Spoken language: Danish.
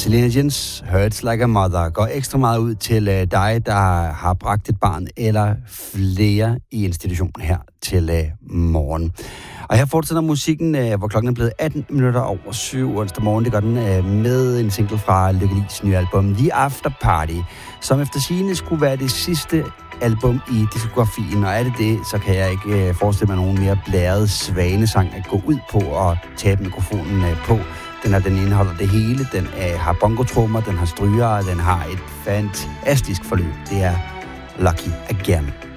Selena Jens, Hurts Like a Mother, går ekstra meget ud til dig, der har bragt et barn eller flere i institutionen her til morgen. Og her fortsætter musikken, hvor klokken er blevet 18 minutter over 7 onsdag morgen. Det gør den med en single fra Lykke Li's nye album, The After Party, som efter sigende skulle være det sidste album i diskografien. Og er det, så kan jeg ikke forestille mig nogen mere blæret svanesang at gå ud på og tabe mikrofonen på. Den indeholder det hele. Den har bongotrummer, den har strygere, den har et fantastisk forløb. Det er Lucky Again.